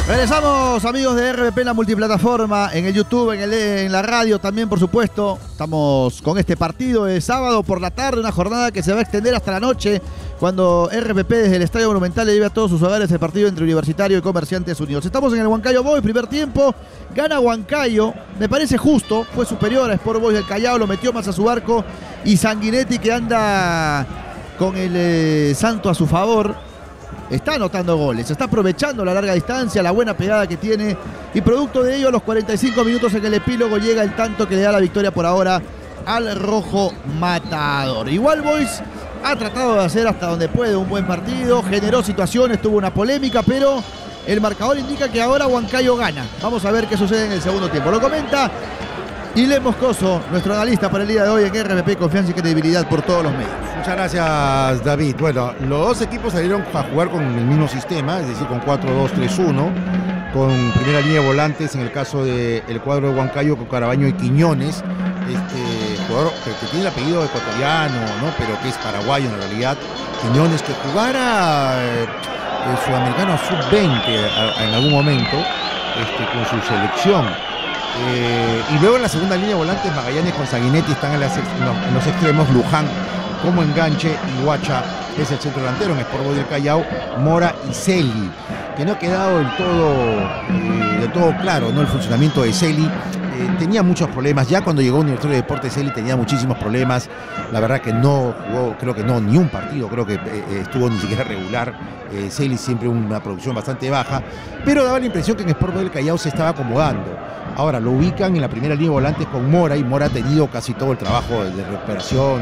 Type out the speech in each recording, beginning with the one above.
Regresamos, amigos de RPP en la multiplataforma, en el YouTube, en la radio también, por supuesto. Estamos con este partido de sábado por la tarde, una jornada que se va a extender hasta la noche, cuando RPP desde el Estadio Monumental le lleve a todos sus hogares el partido entre Universitario y Comerciantes Unidos. Estamos en el Huancayo Boys, primer tiempo, gana Huancayo, me parece justo, fue superior a Sport Boys del Callao, lo metió más a su arco, y Sanguinetti, que anda con el Santo a su favor, está anotando goles, está aprovechando la larga distancia, la buena pegada que tiene, y producto de ello, a los 45 minutos en el epílogo llega el tanto que le da la victoria por ahora al rojo matador. Igual Boys ha tratado de hacer hasta donde puede un buen partido, generó situaciones, tuvo una polémica, pero el marcador indica que ahora Huancayo gana. Vamos a ver qué sucede en el segundo tiempo. Lo comenta Ilé Moscoso, nuestro analista para el día de hoy en RPP, confianza y credibilidad por todos los medios. Muchas gracias, David. Bueno, los dos equipos salieron a jugar con el mismo sistema, es decir, con 4-2-3-1, con primera línea de volantes, en el caso del cuadro de Huancayo, con Carabaño y Quiñones, jugador que tiene el apellido ecuatoriano, ¿no? Pero que es paraguayo en realidad. Quiñones, que jugara el sudamericano sub-20 en algún momento con su selección. Y luego en la segunda línea de volantes, Magallanes con Sanguinetti están en los extremos, Luján como enganche y Huacha es el centro delantero. En Sport Boys del Callao, Mora y Celi, que no ha quedado del todo claro, ¿no? El funcionamiento de Celi. Tenía muchos problemas, ya cuando llegó a Universitario de Deportes Celi tenía muchísimos problemas, la verdad que no jugó, creo que no, ni un partido, creo que estuvo ni siquiera regular. Celi siempre una producción bastante baja, pero daba la impresión que en Sport Boys del Callao se estaba acomodando. Ahora lo ubican en la primera línea de volantes con Mora, y Mora ha tenido casi todo el trabajo de recuperación,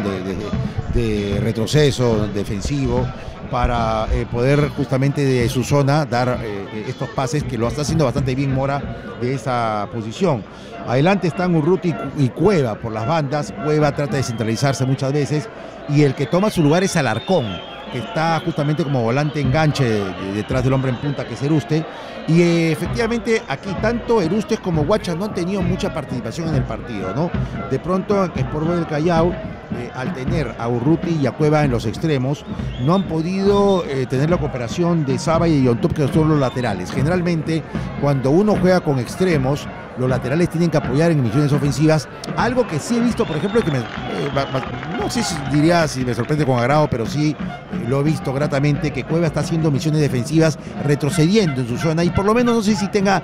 de retroceso defensivo, para poder justamente de su zona dar estos pases, que lo está haciendo bastante bien Mora de esa posición. Adelante están Urruti y Cueva por las bandas. Cueva trata de centralizarse muchas veces, y el que toma su lugar es Alarcón, que está justamente como volante enganche detrás del hombre en punta, que es Eruste. Y efectivamente aquí tanto Erustes como Huacha no han tenido mucha participación en el partido, ¿no? De pronto en Sport Boys del Callao, al tener a Urruti y a Cueva en los extremos, no han podido tener la cooperación de Saba y de Yontop, que son los laterales. Generalmente cuando uno juega con extremos, los laterales tienen que apoyar en misiones ofensivas, algo que sí he visto, por ejemplo, que no sé si diría si me sorprende con agrado, pero sí lo he visto gratamente, que Cueva está haciendo misiones defensivas retrocediendo en su zona, y por lo menos no sé si tenga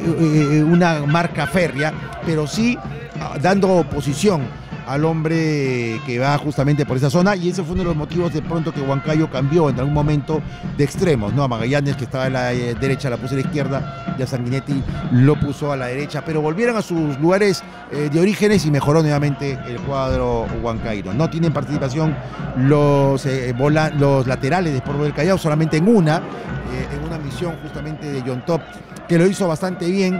una marca férrea, pero sí dando posición al hombre que va justamente por esa zona, y ese fue uno de los motivos de pronto que Huancayo cambió en algún momento de extremos, ¿no? A Magallanes, que estaba a la derecha, la puso a la izquierda, y a Sanguinetti lo puso a la derecha, pero volvieron a sus lugares de orígenes y mejoró nuevamente el cuadro huancaíno. No tienen participación los laterales de Sport Boys del Callao, solamente en una misión justamente de Yontop, que lo hizo bastante bien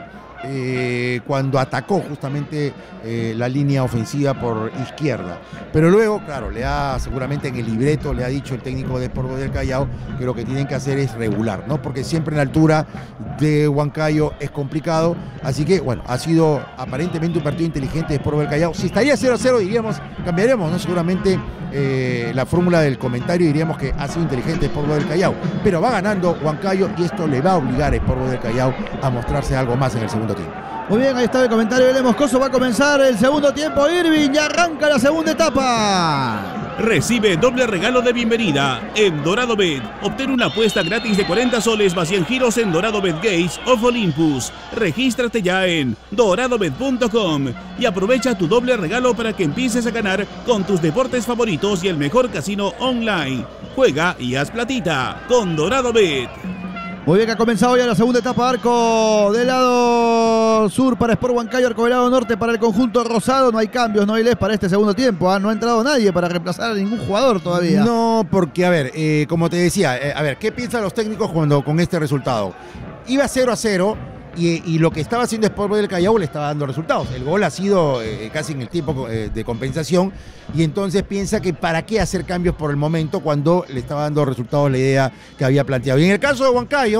cuando atacó justamente la línea ofensiva por izquierda. Pero luego, claro, seguramente en el libreto le ha dicho el técnico de Sport Boys del Callao que lo que tienen que hacer es regular, ¿no? Porque siempre en la altura de Huancayo es complicado. Así que, bueno, ha sido aparentemente un partido inteligente de Sport Boys del Callao. Si estaría 0-0, diríamos, cambiaremos, ¿no? Seguramente la fórmula del comentario, diríamos que ha sido inteligente Sport Boys del Callao. Pero va ganando Huancayo, y esto le va a obligar a Sport Boys del Callao a mostrarse algo más en el segundo tiempo. Muy bien, ahí está el comentario de Ilé Moscoso. Va a comenzar el segundo tiempo, Irving, y arranca la segunda etapa. Recibe doble regalo de bienvenida en Dorado Bet. Obtén una apuesta gratis de 40 soles más 100 giros en Dorado Bet Gates of Olympus. Regístrate ya en doradobet.com y aprovecha tu doble regalo para que empieces a ganar con tus deportes favoritos y el mejor casino online. Juega y haz platita con Dorado Bet. Muy bien, que ha comenzado ya la segunda etapa, arco del lado sur para Sport Huancayo, arco del lado norte para el conjunto rosado. No hay cambios, no hay les para este segundo tiempo, ¿eh? No ha entrado nadie para reemplazar a ningún jugador todavía. No, porque, a ver, como te decía, ¿qué piensan los técnicos con este resultado? Iba 0-0. Y lo que estaba haciendo Sport Boys del Callao le estaba dando resultados. El gol ha sido casi en el tiempo de compensación, y entonces piensa que para qué hacer cambios por el momento cuando le estaba dando resultados la idea que había planteado. Y en el caso de Huancayo,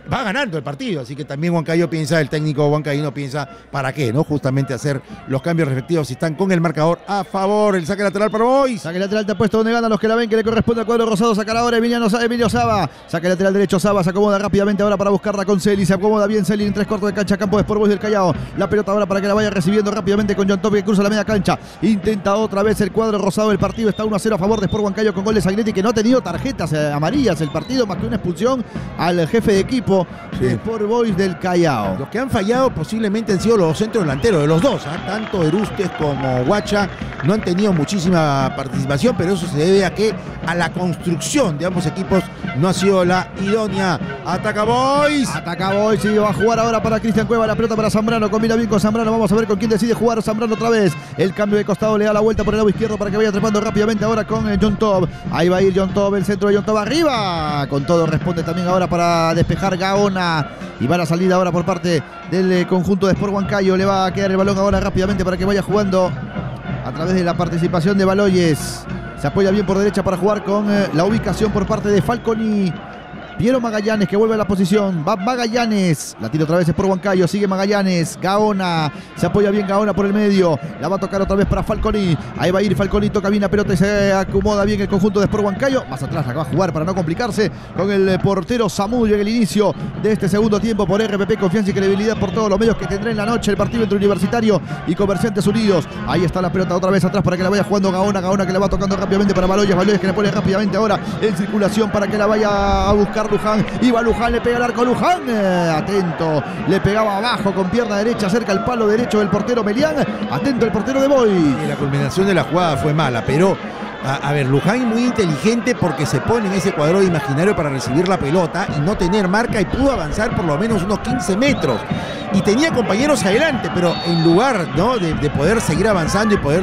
va ganando el partido, así que también Huancayo piensa, el técnico huancaíno piensa, ¿para qué? ¿No? Justamente hacer los cambios respectivos si están con el marcador a favor. El saque lateral para Boys. Saque lateral te ha puesto donde ganan los que la ven, que le corresponde al cuadro rosado. Sacará ahora Emilio Saba. Saque lateral derecho Saba, se acomoda rápidamente ahora para buscarla con Celi. Se acomoda bien Celi en 3/4 de cancha, campo de Sport Boys del Callao. La pelota ahora para que la vaya recibiendo rápidamente con John Top, que cruza la media cancha. Intenta otra vez el cuadro rosado. El partido está 1-0 a favor de Sport Huancayo con gol de Sanguinetti, que no ha tenido tarjetas amarillas el partido, más que una expulsión al jefe de equipo de Sport Boys del Callao. Los que han fallado posiblemente han sido los centros delanteros de los dos, tanto Erustes como Guacha no han tenido muchísima participación, pero eso se debe a que a la construcción de ambos equipos no ha sido la idónea. Ataca Boys. Ataca Boys y va a jugar ahora para Cristian Cueva. La pelota para Zambrano, combina bien con Zambrano. Vamos a ver con quién decide jugar Zambrano otra vez. El cambio de costado le da la vuelta por el lado izquierdo para que vaya trepando rápidamente ahora con John Top. Ahí va a ir John Top, el centro de John Top arriba. Con todo responde también ahora para despejar Gaona. Y va la salida ahora por parte del conjunto de Sport Huancayo. Le va a quedar el balón ahora rápidamente para que vaya jugando a través de la participación de Baloyes. Se apoya bien por derecha para jugar con la ubicación por parte de Falconi. Piero Magallanes que vuelve a la posición. Va Magallanes. La tira otra vez por Huancayo. Sigue Magallanes. Gaona. Se apoya bien Gaona por el medio. La va a tocar otra vez para Falconi. Ahí va a ir Falconi. Toca bien la pelota y se acomoda bien el conjunto de Sport Huancayo. Más atrás la va a jugar para no complicarse con el portero Zamudio en el inicio de este segundo tiempo por RPP. Confianza y credibilidad por todos los medios que tendrá en la noche el partido entre Universitario y Comerciantes Unidos. Ahí está la pelota otra vez atrás para que la vaya jugando Gaona. Gaona que la va tocando rápidamente para Baloyes. Baloyes que le pone rápidamente ahora en circulación para que la vaya a buscar Luján. Iba Luján, le pega el arco Luján. Atento, le pegaba abajo con pierna derecha cerca al palo derecho del portero Melián. Atento el portero de Boys. La culminación de la jugada fue mala, pero a ver, Luján muy inteligente porque se pone en ese cuadrado imaginario para recibir la pelota y no tener marca, y pudo avanzar por lo menos unos 15 metros. Y tenía compañeros adelante, pero en lugar, ¿no?, de poder seguir avanzando y poder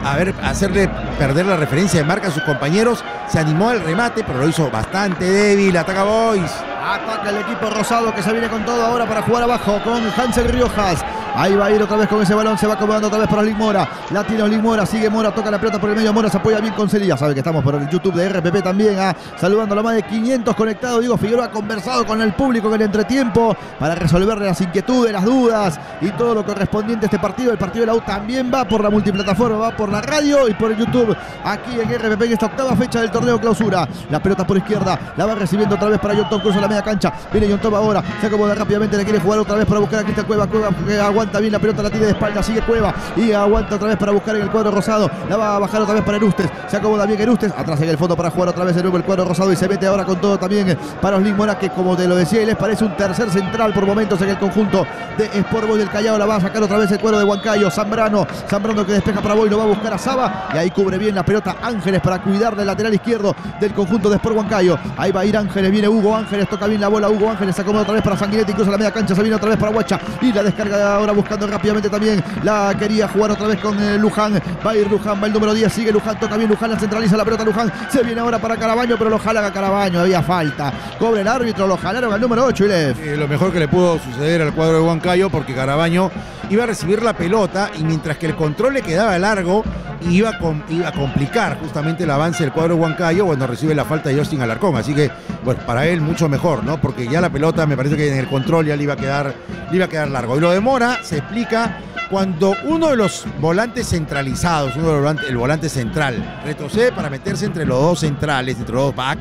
hacerle perder la referencia de marca a sus compañeros, se animó al remate, pero lo hizo bastante débil. Ataca Boys. Ataca el equipo rosado que se viene con todo ahora para jugar abajo con Hansel Riojas. Ahí va a ir otra vez con ese balón, se va acomodando otra vez para Olin Mora. La tiene Olin Mora, sigue Mora, toca la pelota por el medio. Mora se apoya bien con Celia. Sabe que estamos por el YouTube de RPP también. Saludando a los más de 500 conectados. Diego Figueroa ha conversado con el público en el entretiempo para resolverle las inquietudes, las dudas y todo lo correspondiente a este partido. El partido de la U también va por la multiplataforma, va por la radio y por el YouTube. Aquí en RPP en esta octava fecha del torneo clausura. La pelota por izquierda, la va recibiendo otra vez para John Top, cruza la media cancha. Viene John Top ahora, se acomoda rápidamente, le quiere jugar otra vez para buscar a Cristian Cueva. Cueva que aguanta bien la pelota, la tiene de espalda, sigue Cueva y aguanta otra vez para buscar en el cuadro rosado. La va a bajar otra vez para Erustes, se acomoda bien Erustes, atrás en el fondo para jugar otra vez de nuevo el cuadro rosado y se mete ahora con todo también para Oslin Mora, que como te lo decía, les parece un tercer central por momentos en el conjunto de Sport Boys del Callao. La va a sacar otra vez el cuadro de Huancayo. Zambrano que despeja para Boy, lo va a buscar a Saba y ahí cubre bien la pelota Ángeles para cuidar del lateral izquierdo del conjunto de Sport Huancayo. Ahí va a ir Ángeles, viene Hugo Ángeles, toca bien la bola Hugo Ángeles, se acomoda otra vez para Sanguinetti, cruza la media cancha, se viene otra vez para Guacha y la descarga ahora buscando rápidamente también. La quería jugar otra vez con Luján. Va a ir Luján, va el número 10, sigue Luján, toca bien Luján, la centraliza la pelota Luján, se viene ahora para Carabaño, pero lo jala a Carabaño, había falta. Cobra el árbitro, lo jalaron al número 8 y lo mejor que le pudo suceder al cuadro de Huancayo, porque Carabaño iba a recibir la pelota y mientras que el control le quedaba largo, iba a complicar justamente el avance del cuadro de Huancayo cuando recibe la falta de Justin Alarcón. Así que, bueno, para él mucho mejor, ¿no? Porque ya la pelota me parece que en el control ya le iba a quedar largo. Y lo de Mora se explica cuando uno de los volantes centralizados, el volante central, retrocede para meterse entre los dos centrales, entre los dos back.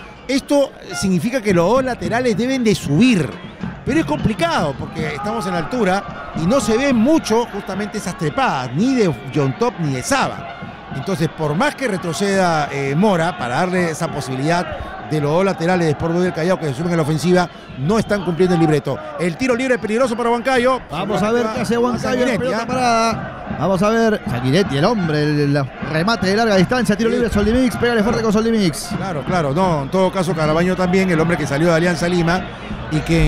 Esto significa que los dos laterales deben de subir. Pero es complicado porque estamos en la altura y no se ven mucho justamente esas trepadas, ni de John Top ni de Saba. Entonces, por más que retroceda Mora para darle esa posibilidad de los dos laterales de Sport Boys del Callao que se suben en la ofensiva, no están cumpliendo el libreto. El tiro libre peligroso para Huancayo. Vamos a ver qué hace Huancayo en pelota parada. Vamos a ver, Sanguinetti, el hombre, el remate de larga distancia, tiro libre Soldimix, pégale fuerte con Soldimix. Claro, no, en todo caso Carabaño también, el hombre que salió de Alianza Lima y que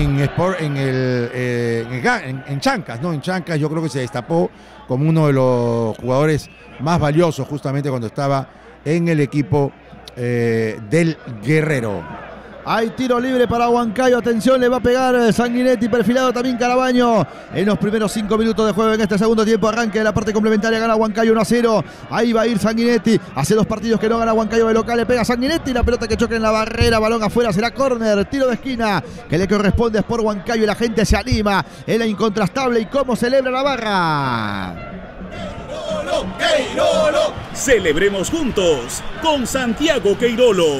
en Chancas, ¿no? En Chancas yo creo que se destapó como uno de los jugadores más valiosos justamente cuando estaba en el equipo del Guerrero. Hay tiro libre para Huancayo. Atención, le va a pegar Sanguinetti, perfilado también Carabaño. En los primeros 5 minutos de juego en este segundo tiempo, arranque de la parte complementaria, gana Huancayo 1-0. Ahí va a ir Sanguinetti. Hace 2 partidos que no gana Huancayo de local. Le pega Sanguinetti, la pelota que choca en la barrera, balón afuera, será córner, tiro de esquina que le corresponde a Sport Huancayo y la gente se anima. Es la incontrastable y cómo celebra la barra. Queirolo. Celebremos juntos con Santiago Queirolo.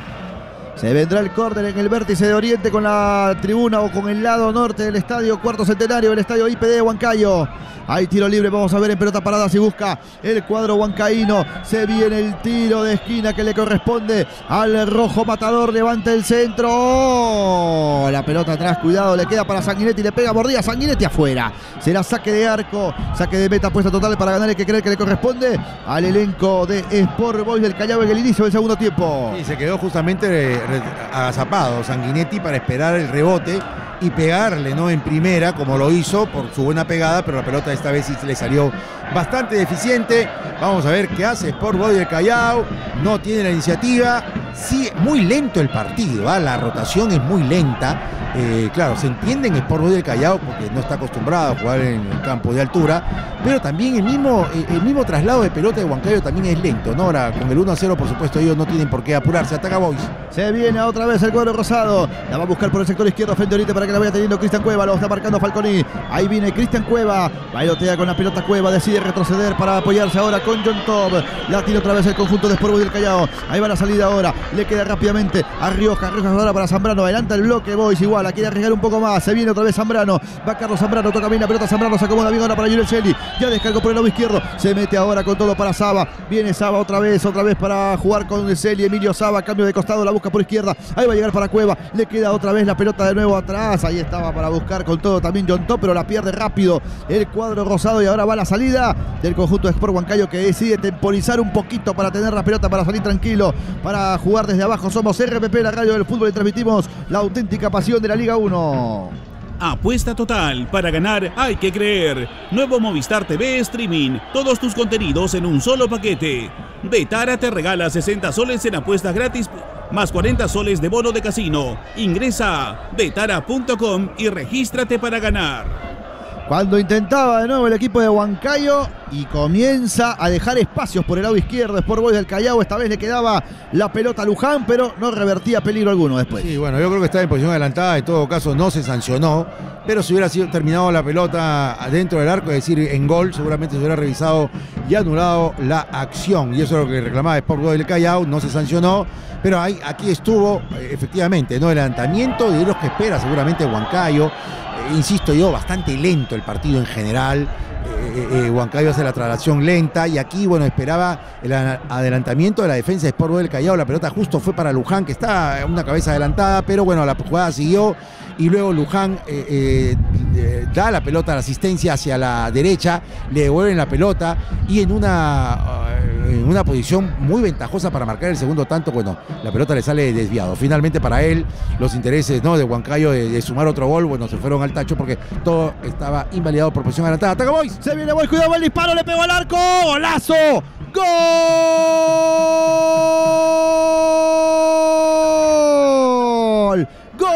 Se vendrá el córner en el vértice de Oriente con la tribuna o con el lado norte del estadio Cuarto Centenario, el estadio IPD de Huancayo. Hay tiro libre, vamos a ver en pelota parada si busca el cuadro huancaíno. Se viene el tiro de esquina que le corresponde al rojo matador. Levanta el centro. ¡Oh! La pelota atrás, cuidado, le queda para Sanguinetti, le pega mordida. Sanguinetti afuera. Será saque de arco, saque de meta, puesta total para ganar el que cree que le corresponde al elenco de Sport Boys del Callao en el inicio del segundo tiempo. Y se quedó justamente agazapado Sanguinetti para esperar el rebote y pegarle, ¿no?, en primera, como lo hizo por su buena pegada, pero la pelota esta vez sí le salió bastante deficiente. Vamos a ver qué hace Sport Boys del Callao. No tiene la iniciativa. Sí, muy lento el partido, ¿eh? La rotación es muy lenta. Claro, se entiende en Sport Boys del Callao porque no está acostumbrado a jugar en el campo de altura, pero también el mismo traslado de pelota de Huancayo también es lento, ¿no? Ahora, con el 1-0, por supuesto, ellos no tienen por qué apurarse. Ataca Boys. Se viene otra vez el cuadro rosado. La va a buscar por el sector izquierdo frente a Oriente para que la vaya teniendo Cristian Cueva. Lo está marcando Falconi. Ahí viene Cristian Cueva. Bailotea con la pelota Cueva. Decide retroceder para apoyarse ahora con John Top. La tira otra vez el conjunto de Sport Boys del Callao. Ahí va la salida ahora. Le queda rápidamente a Rioja. Rioja ahora para Zambrano. Adelanta el bloque Boys igual. La quiere arriesgar un poco más. Se viene otra vez Zambrano. Va Carlos Zambrano. Toca bien la pelota. Zambrano se acomoda bien ahora para Yurel Celi. Ya descargó por el lado izquierdo. Se mete ahora con todo para Saba. Viene Saba otra vez para jugar con Celi. Emilio Saba. Cambio de costado. La busca por izquierda. Ahí va a llegar para Cueva. Le queda otra vez la pelota de nuevo atrás. Ahí estaba para buscar con todo también John Top, pero la pierde rápido el cuadro rosado y ahora va la salida del conjunto de Sport Huancayo que decide temporizar un poquito para tener la pelota, para salir tranquilo, para jugar desde abajo. Somos RPP, la radio del fútbol, y transmitimos la auténtica pasión de la Liga 1. Apuesta total. Para ganar hay que creer. Nuevo Movistar TV Streaming. Todos tus contenidos en un solo paquete. Betara te regala 60 soles en apuestas gratis más 40 soles de bono de casino. Ingresa a betara.com y regístrate para ganar. Cuando intentaba de nuevo el equipo de Huancayo y comienza a dejar espacios por el lado izquierdo Sport Boys del Callao. Esta vez le quedaba la pelota a Luján, pero no revertía peligro alguno después. Sí, bueno, yo creo que estaba en posición adelantada. En todo caso no se sancionó, pero si hubiera sido terminado la pelota dentro del arco, es decir, en gol, seguramente se hubiera revisado y anulado la acción. Y eso es lo que reclamaba Sport Boys del Callao. No se sancionó, pero aquí estuvo efectivamente, ¿no?, el adelantamiento de los que espera seguramente Huancayo. Insisto yo, bastante lento el partido en general. Huancayo hace la traslación lenta y aquí, bueno, esperaba el adelantamiento de la defensa de Sport Boys del Callao. La pelota justo fue para Luján, que está una cabeza adelantada, pero bueno, la jugada siguió y luego Luján da la pelota a la asistencia hacia la derecha, le devuelven la pelota y en una posición muy ventajosa para marcar el segundo tanto, bueno, la pelota le sale desviado. Finalmente para él, los intereses, ¿no?, de Huancayo de sumar otro gol, bueno, se fueron al tacho porque todo estaba invalidado por posición adelantada. ¡Ataca Boys! Se viene Boys, cuidado, el disparo, le pegó al arco. ¡Golazo! ¡Gol!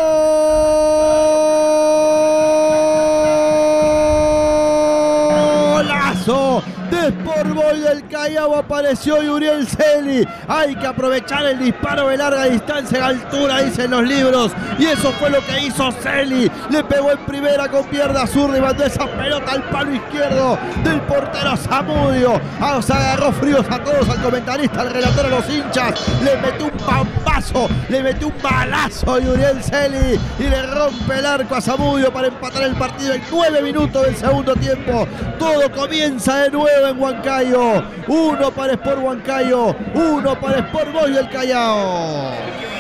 ¡Golazo! De Sport Boys del Callao apareció Yuriel Celi. Hay que aprovechar el disparo de larga distancia, en altura, dicen los libros. Y eso fue lo que hizo Celi. Le pegó en primera con pierna zurda y mandó esa pelota al palo izquierdo del portero Zamudio. Se agarró fríos a todos, al comentarista, al relator, a los hinchas. Le metió un pambazo, le metió un balazo a Yuriel Celi y le rompe el arco a Zamudio para empatar el partido en 9 minutos del segundo tiempo. Todo comienza de nuevo en Huancayo. 1 para Sport Huancayo, 1 para Sport Boys del Callao.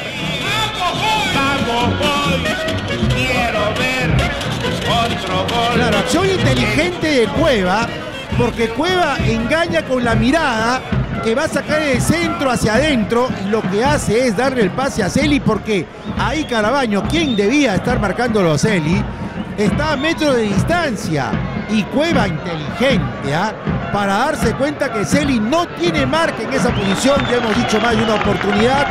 ¡Vamos, Boys! ¡Quiero ver otro gol! Claro, acción inteligente de Cueva, porque Cueva engaña con la mirada, que va a sacar el centro hacia adentro, y lo que hace es darle el pase a Celi, porque ahí Carabaño, quien debía estar marcándolo a Celi, está a metro de distancia. Y Cueva inteligente, para darse cuenta que Celi no tiene marca en esa posición. Ya hemos dicho más de una oportunidad.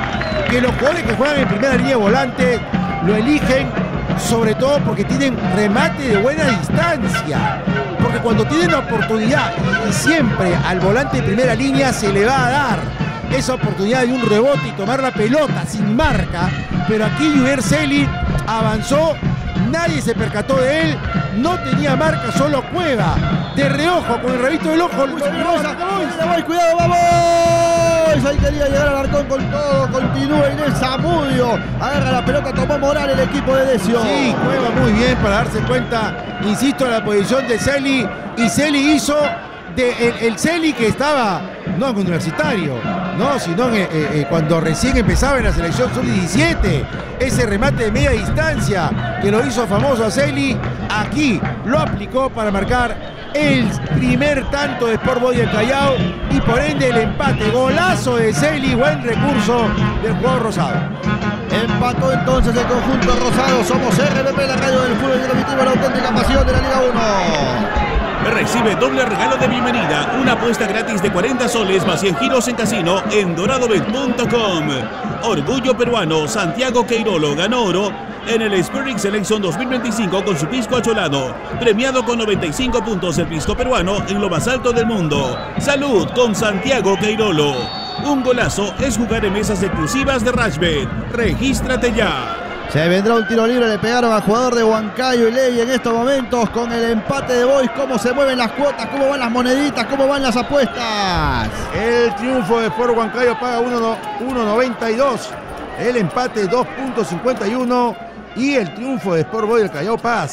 que los jugadores que juegan en primera línea de volante lo eligen sobre todo porque tienen remate de buena distancia. Porque cuando tienen la oportunidad, y siempre al volante de primera línea se le va a dar esa oportunidad de un rebote y tomar la pelota sin marca, pero aquí Yuber Celi avanzó, nadie se percató de él, no tenía marca, solo Cueva, de reojo, con el rabito del ojo. Cuidado, vamos. Ahí quería llegar al arcón con todo, continúa Inés Zamudio, agarra la pelota, tomó moral el equipo de Decio. Sí, Cueva muy bien para darse cuenta, insisto, en la posición de Celi, y Celi hizo el Celi que estaba, no en Universitario, no, sino cuando recién empezaba en la selección sub-17, ese remate de media distancia que lo hizo famoso a Celi, aquí lo aplicó para marcar el primer tanto de Sport Boys del Callao y por ende el empate. Golazo de Celi, buen recurso del jugador rosado. Empató entonces el conjunto rosado. Somos RPP, la radio del fútbol transmitivo, la auténtica pasión de la Liga 1. Recibe doble regalo de bienvenida, una apuesta gratis de 40 soles más 100 giros en casino en doradobet.com. Orgullo peruano, Santiago Queirolo ganó oro en el Spirit Selection 2025 con su pisco acholado, premiado con 95 puntos el pisco peruano en lo más alto del mundo. Salud con Santiago Queirolo. Un golazo es jugar en mesas exclusivas de Rashbet. Regístrate ya. Se vendrá un tiro libre, le pegaron al jugador de Huancayo y Ley en estos momentos con el empate de Boys. Cómo se mueven las cuotas, cómo van las moneditas, cómo van las apuestas. El triunfo de Sport Huancayo paga 1.92, el empate 2.51 y el triunfo de Sport Boys del Callao paga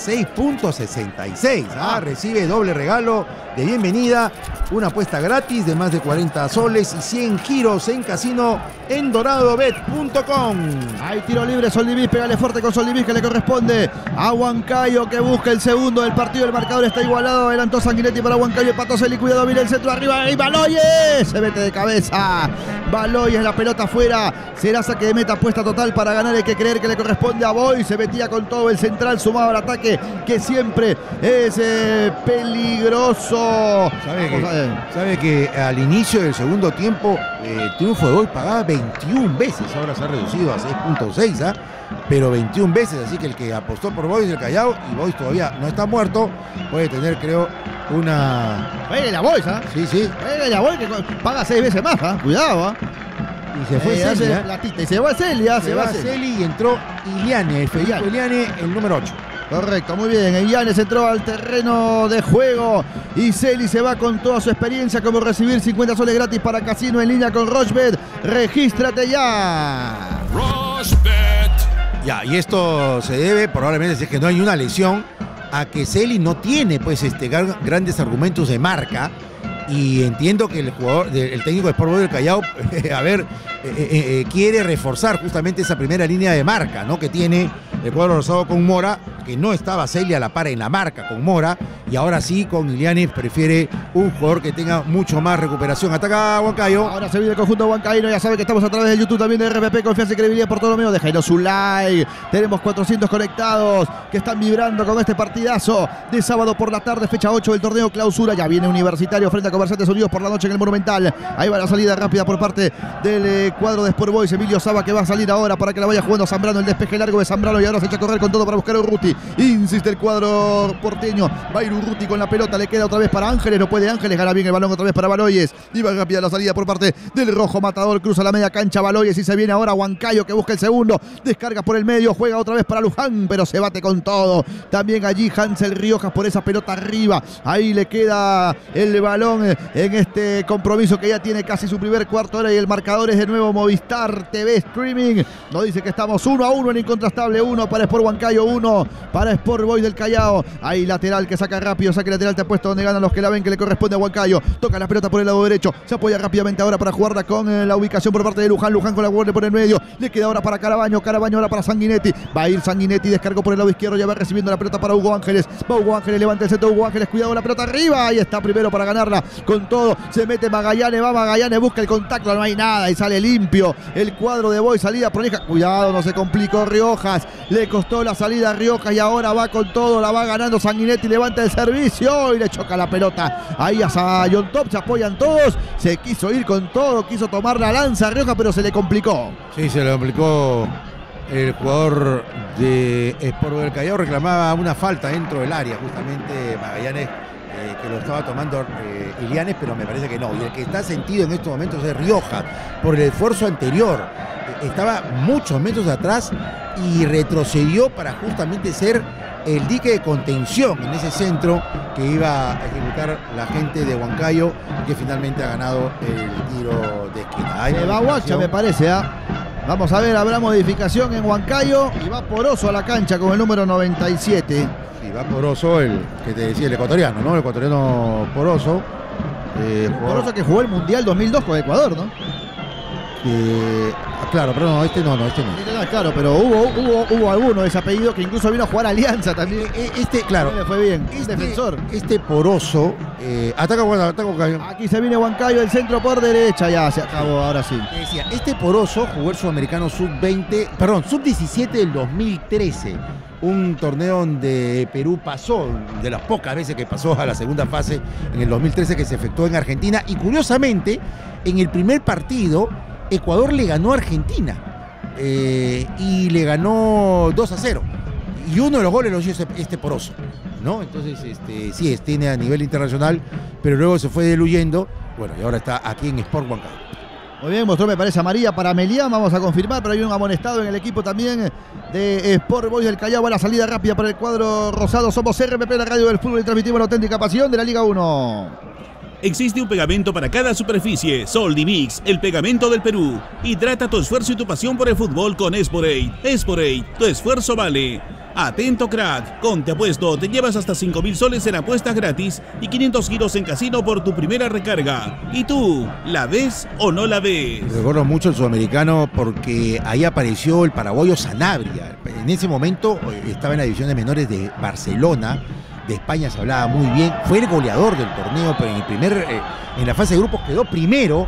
6.66. Recibe doble regalo de bienvenida, una apuesta gratis de más de 40 soles y 100 giros en casino en doradobet.com. Hay tiro libre, Soldivis, pégale fuerte con Soldivis que le corresponde a Huancayo que busca el segundo del partido. El marcador está igualado, adelantó Sanguinetti para Huancayo, Pato Celi, cuidado, mira el centro arriba y Baloyes se mete de cabeza. Baloyes, la pelota afuera, será saque de meta, apuesta total para ganar, hay que creer que le corresponde a Boy. Se metía con todo el central, sumado al ataque que siempre es peligroso. ¿Sabe que al inicio del segundo tiempo el triunfo de Boys pagaba 21 veces? Ahora se ha reducido a 6.6, pero 21 veces, así que el que apostó por Boys del Callao, y Boys todavía no está muerto, puede tener, creo, una... Juegue la Boys, Sí, sí. Juegue la Boys que paga 6 veces más, cuidado, Y se fue Celi, platita, y se va Celia, se va Celi y entró Iliane, Federico Iliane, el número 8. Correcto, muy bien. Iliane entró al terreno de juego y Celi se va con toda su experiencia, como recibir 50 soles gratis para casino en línea con Rochebet. Regístrate ya. Rochebet. Ya, y esto se debe, probablemente, si es que no hay una lesión, a que Celi no tiene pues grandes argumentos de marca. Y entiendo que el técnico de Sport Boys del Callao, quiere reforzar justamente esa primera línea de marca, ¿no? Que tiene el cuadro rosado con Mora, que no estaba Celi a la par en la marca con Mora, y ahora sí con Iliane prefiere un jugador que tenga mucho más recuperación. Ataca Huancayo. Ahora se viene el conjunto Huancayo, ya sabe que estamos a través de YouTube también de RPP, confianza y credibilidad por todo lo mío. Déjenos su like, tenemos 400 conectados que están vibrando con este partidazo de sábado por la tarde, fecha 8 del torneo clausura. Ya viene Universitario frente a Comerciantes Unidos por la noche en el Monumental. Ahí va la salida rápida por parte del cuadro de Sport Boys. Emilio Saba que va a salir ahora para que la vaya jugando Zambrano, el despeje largo de Zambrano y ahora se echa a correr con todo para buscar a Urruti. Insiste el cuadro porteño, va a ir Urruti con la pelota, le queda otra vez para Ángeles, no puede Ángeles, gana bien el balón otra vez para Baloyes. Y va rápida la salida por parte del rojo matador, cruza la media cancha Baloyes y se viene ahora Huancayo que busca el segundo, descarga por el medio, juega otra vez para Luján, pero se bate con todo. También allí Hansel Riojas por esa pelota arriba, ahí le queda el balón en este compromiso que ya tiene casi su primer cuarto hora y el marcador es de nuevo Movistar TV Streaming. Nos dice que estamos 1-1 en incontrastable, 1 para Sport Huancayo, 1 para Sport Boys del Callao. Ahí lateral que saca rápido, saque lateral, te ha puesto donde ganan los que la ven, que le corresponde a Huancayo. Toca la pelota por el lado derecho, se apoya rápidamente ahora para jugarla con la ubicación por parte de Luján. Luján con la guardia por el medio, le queda ahora para Carabaño ahora para Sanguinetti. Va a ir Sanguinetti, descargó por el lado izquierdo, ya va recibiendo la pelota para Hugo Ángeles. Va Hugo Ángeles, levanta el centro, Hugo Ángeles, cuidado la pelota arriba, ahí está primero para ganarla con todo. Se mete Magallanes, va Magallanes, busca el contacto, no hay nada y sale limpio el cuadro de Boys, salida prolija, cuidado, no se complicó Riojas, le costó la salida a Rioja y ahora va con todo, la va ganando Sanguinetti, levanta el servicio y le choca la pelota. Ahí a John Top, se apoyan todos, se quiso ir con todo, quiso tomar la lanza a Rioja, pero se le complicó. Sí, se le complicó. El jugador de Sport del Callao reclamaba una falta dentro del área, justamente Magallanes, que lo estaba tomando Ilianes, pero me parece que no. Y el que está sentido en estos momentos es Rioja, por el esfuerzo anterior. Estaba muchos metros atrás y retrocedió para justamente ser el dique de contención en ese centro que iba a ejecutar la gente de Huancayo, que finalmente ha ganado el tiro de esquina. Se va Guacha, me parece, Vamos a ver, habrá modificación en Huancayo y va Poroso a la cancha con el número 97. Sí, va Poroso, el que te decía, el ecuatoriano, ¿no? El ecuatoriano Poroso. Poroso que jugó el Mundial 2002 con Ecuador, ¿no? Claro, pero no, este no. Claro, pero hubo alguno de ese apellido que incluso vino a jugar Alianza también. Claro. Le fue bien, defensor. Este Poroso, ataca. Aquí se viene Huancayo, el centro por derecha, ya se acabó, ahora sí. Decía, este Poroso jugó el Sudamericano Sub-17 del 2013. Un torneo donde Perú pasó, de las pocas veces que pasó a la segunda fase en el 2013, que se efectuó en Argentina. Y curiosamente, en el primer partido, Ecuador le ganó a Argentina y le ganó 2-0. Y uno de los goles lo hizo este Poroso, ¿no? Entonces, sí, tiene a nivel internacional, pero luego se fue diluyendo. Bueno, y ahora está aquí en Sport Huancayo. Muy bien, mostró, me parece, amarilla para Melián, vamos a confirmar, pero hay un amonestado en el equipo también de Sport Boys del Callao. Va la salida rápida para el cuadro rosado. Somos RPP, la radio del fútbol, y transmitimos la auténtica pasión de la Liga 1. Existe un pegamento para cada superficie. Soldimix, el pegamento del Perú. Hidrata tu esfuerzo y tu pasión por el fútbol con Esporate. Esporate, tu esfuerzo vale. Atento crack, con Te Apuesto te llevas hasta 5.000 soles en apuestas gratis y 500 giros en casino por tu primera recarga. ¿Y tú, la ves o no la ves? Recuerdo mucho el sudamericano porque ahí apareció el paraguayo Sanabria. En ese momento estaba en la división de menores de Barcelona. De España se hablaba muy bien, fue el goleador del torneo, pero en la fase de grupos quedó primero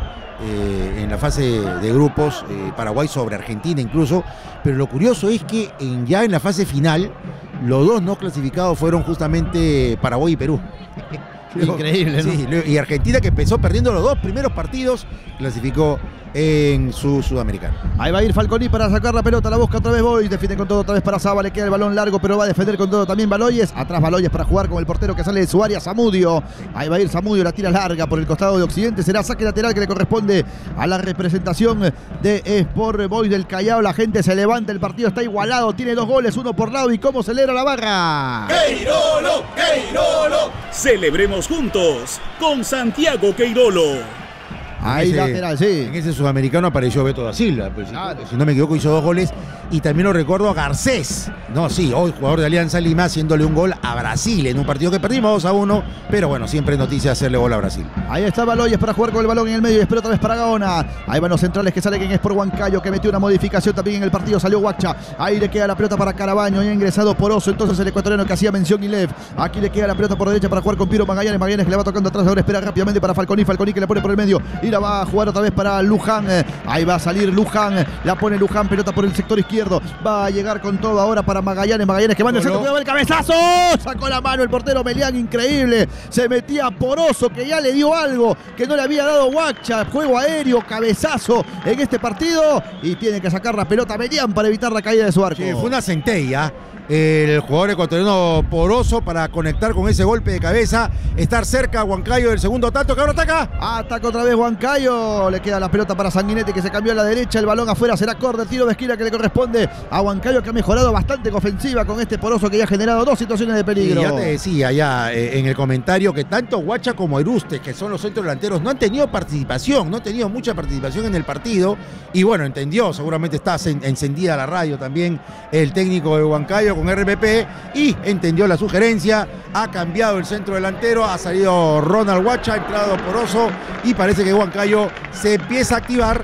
en la fase de grupos, Paraguay sobre Argentina incluso, pero lo curioso es que ya en la fase final los dos no clasificados fueron justamente Paraguay y Perú. Increíble, ¿no? Sí, y Argentina, que empezó perdiendo los dos primeros partidos, clasificó en su Sudamericano. Ahí va a ir Falconi para sacar la pelota, la busca otra vez Boy, defiende con todo otra vez para Saba, le queda el balón largo, pero va a defender con todo también Baloyes, atrás Baloyes para jugar con el portero que sale de su área, Zamudio. Ahí va a ir Zamudio, la tira larga por el costado de Occidente, será saque lateral que le corresponde a la representación de Sport Boys del Callao. La gente se levanta, el partido está igualado, tiene 2 goles, 1 por lado, y cómo celebra la barra. ¡Queirolo! ¡Queirolo! Celebremos juntos con Santiago Queirolo. Ahí lateral, sí. En ese sudamericano apareció Beto da Silva, pues, si no me equivoco, hizo 2 goles. Y también lo recuerdo a Garcés. No, sí, hoy jugador de Alianza Lima, haciéndole un gol a Brasil en un partido que perdimos 2-1. Pero bueno, siempre es noticia hacerle gol a Brasil. Ahí está Baloyes para jugar con el balón en el medio y espera otra vez para Gaona. Ahí van los centrales que salen en Sport Huancayo, que metió una modificación también en el partido. Salió Guacha. Ahí le queda la pelota para Carabaño. Y ha ingresado Poroso, entonces el ecuatoriano que hacía mención Ilev. Aquí le queda la pelota por derecha para jugar con Piro Magallanes. Magallanes que le va tocando atrás. Ahora espera rápidamente para Falconi. Falconi que le pone por el medio. Y la va a jugar otra vez para Luján. Ahí va a salir Luján. La pone Luján. Pelota por el sector izquierdo. Va a llegar con todo ahora para Magallanes. Magallanes que va en el centro. Cuidado el cabezazo. Sacó la mano el portero Melián. Increíble. Se metía Poroso, que ya le dio algo que no le había dado Guacha. Juego aéreo, cabezazo en este partido. Y tiene que sacar la pelota Melián para evitar la caída de su arco. Sí, fue una centella. El jugador ecuatoriano Poroso para conectar con ese golpe de cabeza, estar cerca a Huancayo del segundo tanto, que ahora ataca. Ataca otra vez Huancayo, le queda la pelota para Sanguinetti que se cambió a la derecha, el balón afuera, será córner, tiro de esquina que le corresponde a Huancayo, que ha mejorado bastante en ofensiva con este Poroso que ya ha generado 2 situaciones de peligro. Y ya te decía ya en el comentario que tanto Guacha como Eruste, que son los centros delanteros, no han tenido participación, no han tenido mucha participación en el partido, y bueno, entendió, seguramente está encendida la radio también el técnico de Huancayo con RPP, y entendió la sugerencia, ha cambiado el centro delantero, ha salido Ronald Guacha, ha entrado Poroso, y parece que Huancayo se empieza a activar,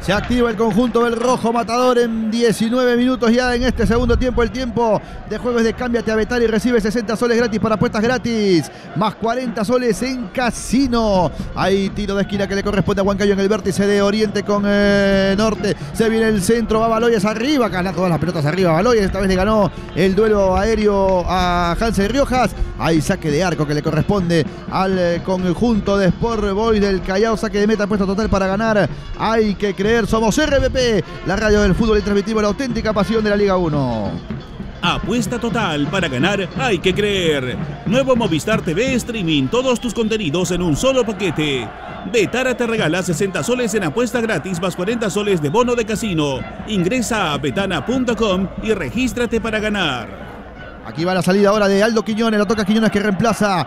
Se activa el conjunto del rojo matador en 19 minutos ya en este segundo tiempo. El tiempo de juego es de cámbiate a Betano y recibe 60 soles gratis para apuestas gratis. Más 40 soles en casino. Hay tiro de esquina que le corresponde a Huancayo en el vértice de oriente con norte. Se viene el centro, va Baloyes arriba. Gana todas las pelotas arriba Baloyes. Esta vez le ganó el duelo aéreo a Hansel Riojas. Hay saque de arco que le corresponde al conjunto de Sport Boys del Callao. Saque de meta puesto total para ganar. Hay que creer. Somos RPP, la radio del fútbol y transmitimos la auténtica pasión de la Liga 1. Apuesta total, para ganar hay que creer. Nuevo Movistar TV Streaming, todos tus contenidos en un solo paquete. Betara te regala 60 soles en apuesta gratis más 40 soles de bono de casino. Ingresa a betana.com y regístrate para ganar. Aquí va la salida ahora de Aldo Quiñones, la toca Quiñones que reemplaza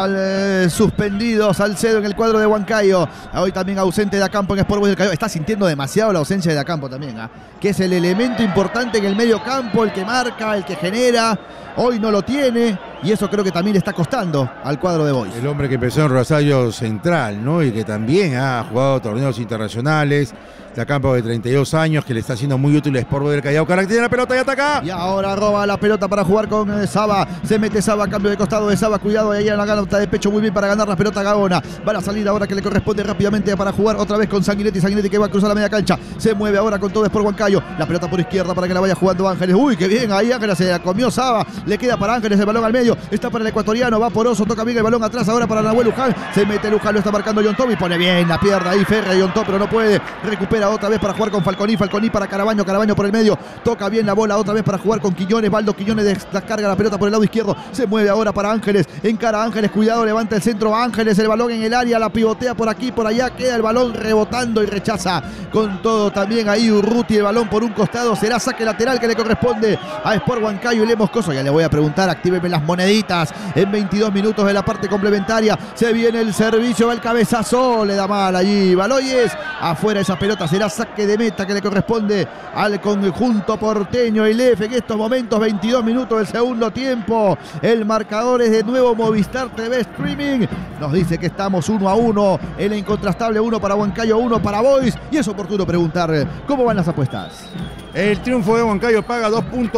al suspendido Salcedo en el cuadro de Huancayo. Hoy también ausente de Acampo en Sport Boys del Callao. Está sintiendo demasiado la ausencia de Acampo también, que es el elemento importante en el medio campo, el que marca, el que genera. Hoy no lo tiene y eso creo que también le está costando al cuadro de Boys. El hombre que empezó en Rosario Central, ¿no? Y que también ha jugado torneos internacionales. De Acampo de 32 años, que le está haciendo muy útil a Sport Boys del Callao. Carácter de la pelota y ataca. Y ahora roba la pelota para jugar con Saba. Se mete Saba, cambio de costado de Saba. Cuidado, ahí en la gana de pecho muy bien para ganar la pelota Gaona. Va la salida ahora que le corresponde rápidamente para jugar otra vez con Sanguinetti. Sanguinetti que va a cruzar la media cancha. Se mueve ahora con todo Sport Huancayo. La pelota por izquierda para que la vaya jugando Ángeles. Uy, qué bien. Ahí Ángeles se la comió Saba. Le queda para Ángeles el balón al medio. Está para el ecuatoriano. Va Poroso. Toca bien el balón atrás ahora para Nahuel Luján. Se mete Luján. Lo está marcando John Tobi. Pone bien la pierna ahí Ferre John Tobi, pero no puede. Recupera otra vez para jugar con Falconi para Carabaño por el medio, toca bien la bola otra vez para jugar con Quiñones, Baldo Quiñones descarga la pelota por el lado izquierdo, se mueve ahora para Ángeles, encara a Ángeles, cuidado, levanta el centro Ángeles, el balón en el área, la pivotea por aquí, por allá, queda el balón rebotando y rechaza con todo también ahí Urruti, el balón por un costado, será saque lateral que le corresponde a Sport Huancayo y Lemos Coso. Ya le voy a preguntar, actíveme las moneditas en 22 minutos de la parte complementaria, se viene el servicio, va el cabezazo, le da mal allí Baloyes, afuera esa pelota, será saque de meta que le corresponde al conjunto porteño. El F en estos momentos 22 minutos del segundo tiempo, el marcador es de nuevo Movistar TV Streaming, nos dice que estamos 1-1, el incontrastable 1 para Huancayo, 1 para Boys, y es oportuno preguntar ¿cómo van las apuestas? El triunfo de Huancayo paga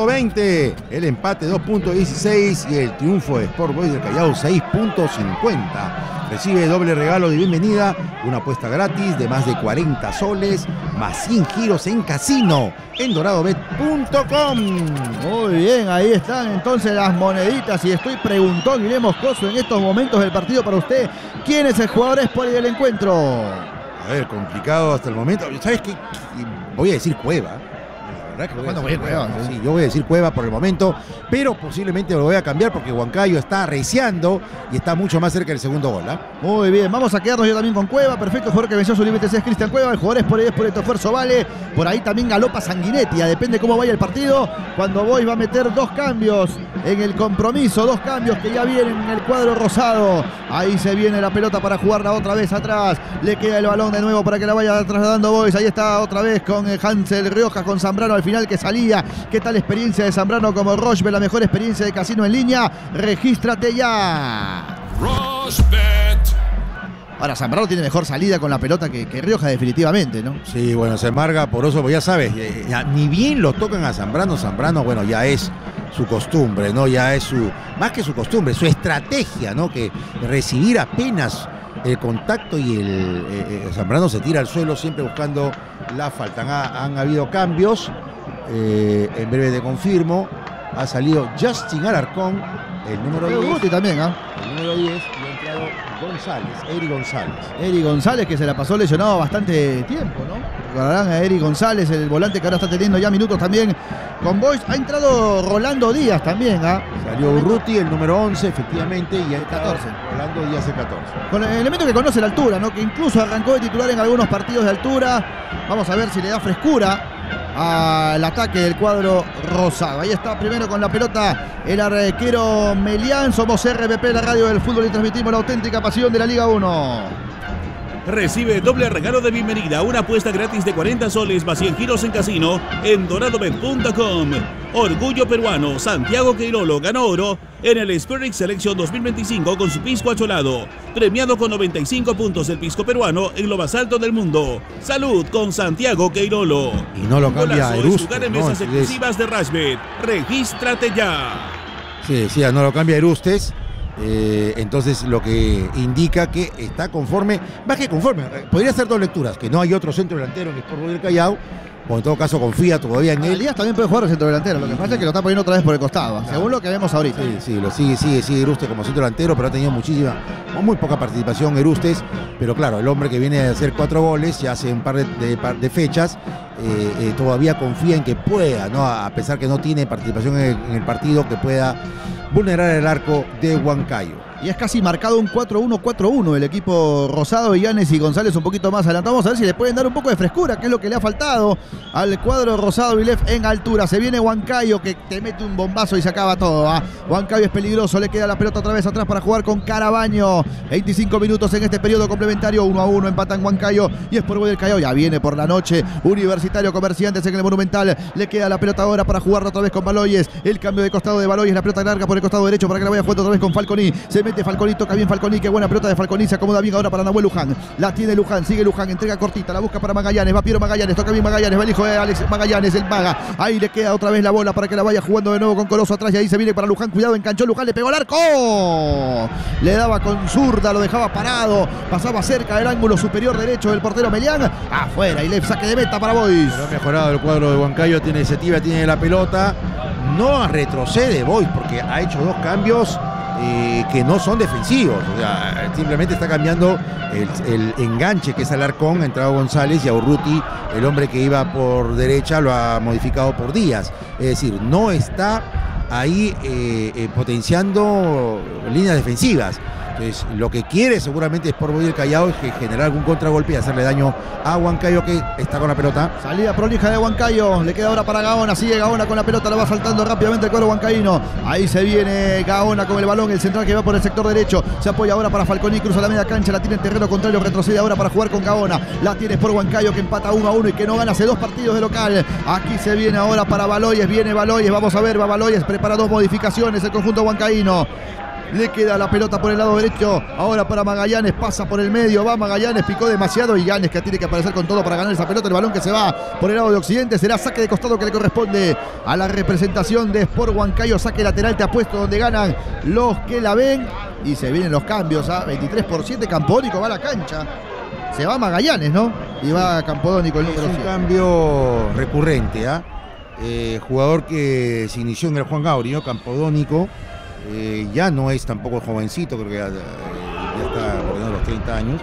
2.20, el empate 2.16 y el triunfo de Sport Boys del Callao 6.50. Recibe doble regalo de bienvenida, una apuesta gratis de más de 40 soles, más 100 giros en casino en doradobet.com. Muy bien, ahí están entonces las moneditas y estoy preguntón y Lemos Coso en estos momentos del partido para usted. ¿Quién es el jugador Sport del encuentro? A ver, complicado hasta el momento. ¿Sabes qué? Voy a decir Cueva. Sí, yo voy a decir Cueva por el momento, pero posiblemente lo voy a cambiar porque Huancayo está arreciando y está mucho más cerca del segundo gol. Muy bien, vamos a quedarnos yo también con Cueva. Perfecto, el jugador que venció su límite es Cristian Cueva. El jugador es por el esfuerzo vale. Por ahí también galopa Sanguinetti. Depende cómo vaya el partido. Cuando Boys va a meter dos cambios en el compromiso, dos cambios que ya vienen en el cuadro rosado. Ahí se viene la pelota para jugarla otra vez atrás. Le queda el balón de nuevo para que la vaya trasladando Boys. Ahí está otra vez con Hansel Riojas, con Zambrano al final que salía. ¿Qué tal experiencia de Zambrano como Rochebet? La mejor experiencia de casino en línea. Regístrate ya. Rochebet. Ahora Zambrano tiene mejor salida con la pelota que Rioja definitivamente, ¿no? Sí, bueno, se embarga Poroso, pues ya sabes, ni bien lo tocan a Zambrano, bueno, ya es su costumbre, ¿no? Ya es más que su costumbre, su estrategia, ¿no? Que recibir apenas el contacto y el Zambrano se tira al suelo siempre buscando la falta. Han habido cambios, en breve te confirmo, ha salido Justin Alarcón, el número 10. También, el número 10 y ha entrado Eri González, que se la pasó lesionado bastante tiempo, ¿no? Recordarán a Eri González, el volante que ahora está teniendo ya minutos también con Boys. Ha entrado Rolando Díaz también, Salió Urruti, el número 11, efectivamente, y el 14. Rolando Díaz el 14. Con el elemento que conoce la altura, ¿no? Que incluso arrancó de titular en algunos partidos de altura. Vamos a ver si le da frescura al ataque del cuadro rosado. Ahí está primero con la pelota el arquero Melián. Somos RPP, la radio del fútbol, y transmitimos la auténtica pasión de la Liga 1. Recibe doble regalo de bienvenida, una apuesta gratis de 40 soles más 100 giros en casino en doradobet.com. Orgullo peruano, Santiago Queirolo ganó oro en el Spirit Selection 2025 con su pisco acholado, premiado con 95 puntos el pisco peruano en lo más alto del mundo. Salud con Santiago Queirolo. Y no lo cambia Erustes. Jugar en mesas exclusivas de Rashbet. Regístrate ya. Sí, no lo cambia Erustes. Entonces lo que indica que está conforme, más que conforme, podría ser dos lecturas, que no hay otro centro delantero en Sport Boys del Callao, o en todo caso confía todavía en él. Elías también puede jugar de centro delantero, lo que pasa es que lo está poniendo otra vez por el costado, claro, según lo que vemos ahorita. Sí, lo sigue Erustes como centro delantero, pero ha tenido muy poca participación Erustes, pero claro, el hombre que viene a hacer 4 goles ya hace un par de fechas, todavía confía en que pueda, ¿no? A pesar que no tiene participación en el partido, que pueda vulnerar el arco de Huancayo. Y es casi marcado un 4-1-4-1 el equipo rosado. Illanes y González un poquito más adelantado. Vamos a ver si le pueden dar un poco de frescura, que es lo que le ha faltado al cuadro rosado. Vilef en altura. Se viene Huancayo, que te mete un bombazo y se acaba todo. Huancayo es peligroso. Le queda la pelota otra vez atrás para jugar con Carabaño. 25 minutos en este periodo complementario. 1-1 empatan Huancayo y Sport Boys del Callao. Ya viene por la noche Universitario Comerciantes en el Monumental. Le queda la pelota ahora para jugarla otra vez con Baloyes. El cambio de costado de Baloyes. La pelota larga por el costado derecho para que la vaya jugando otra vez con Falconi. Se mete Falconi, toca bien Falconi, qué buena pelota de Falconi, se acomoda bien ahora para Nahuel Luján, la tiene Luján, sigue Luján, entrega cortita, la busca para Magallanes, va Piero Magallanes, toca bien Magallanes, va el hijo de Alex Magallanes, el Maga, ahí le queda otra vez la bola para que la vaya jugando de nuevo con Coloso atrás y ahí se viene para Luján, cuidado, enganchó Luján, le pegó al arco, le daba con zurda, lo dejaba parado, pasaba cerca del ángulo superior derecho del portero Melián, afuera y le saque de meta para Boys. Pero ha mejorado el cuadro de Huancayo, tiene iniciativa, tiene la pelota, no retrocede Boys porque ha hecho 2 cambios que no son defensivos, o sea, simplemente está cambiando el enganche, que es Alarcón, ha entrado González, y a Urruti, el hombre que iba por derecha, lo ha modificado por Díaz, es decir, no está ahí potenciando líneas defensivas. Entonces, lo que quiere seguramente Sport Boys del Callao es que generar algún contragolpe y hacerle daño a Huancayo, que está con la pelota. Salida prolija de Huancayo, le queda ahora para Gaona, sigue Gaona con la pelota, la va saltando rápidamente el cuadro huancaíno. Ahí se viene Gaona con el balón, el central que va por el sector derecho, se apoya ahora para Falconi, cruza la media cancha, la tiene en terreno contrario, retrocede ahora para jugar con Gaona, la tiene por Huancayo, que empata 1-1 y que no gana hace 2 partidos de local. Aquí se viene ahora para Baloyes, viene Baloyes, vamos a ver, va Baloyes, prepara 2 modificaciones el conjunto huancaíno. Le queda la pelota por el lado derecho. Ahora para Magallanes, pasa por el medio. Va Magallanes, picó demasiado. Y Illanes, que tiene que aparecer con todo para ganar esa pelota. El balón que se va por el lado de Occidente. Será saque de costado que le corresponde a la representación de Sport Huancayo. Saque lateral, te apuesto, donde ganan los que la ven. Y se vienen los cambios. 23-7. Campodónico va a la cancha. Se va Magallanes, ¿no? Y va Campodónico el número 7. Es un cambio recurrente, jugador que se inició en el Juan Gauri, ¿no? Campodónico. Ya no es tampoco jovencito, creo que ya está bordeando los 30 años.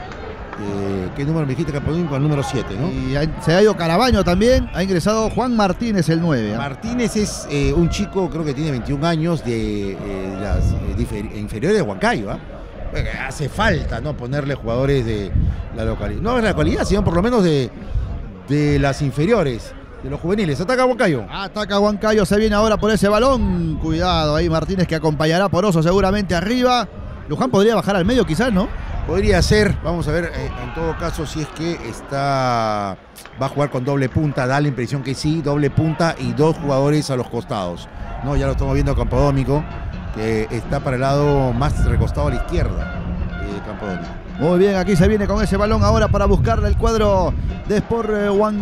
¿Qué número me dijiste, Campodónico? El número 7, ¿no? Y se ha ido Carabaño también, ha ingresado Juan Martínez, el 9. Martínez es un chico, creo que tiene 21 años, de las inferiores de Huancayo, hace falta, ¿no?, ponerle jugadores de la localidad, no de la localidad, sino por lo menos de las inferiores, de los juveniles. Ataca Huancayo. Ataca Huancayo, se viene ahora por ese balón. Cuidado ahí Martínez, que acompañará por Oso seguramente arriba. Luján podría bajar al medio quizás, ¿no? Podría ser, vamos a ver, en todo caso, si es que va a jugar con doble punta, da la impresión que sí, doble punta y 2 jugadores a los costados. No, ya lo estamos viendo a Campodónico, que está para el lado más recostado a la izquierda, Campodónico. Muy bien, aquí se viene con ese balón ahora para buscarle el cuadro de Sport Huancayo.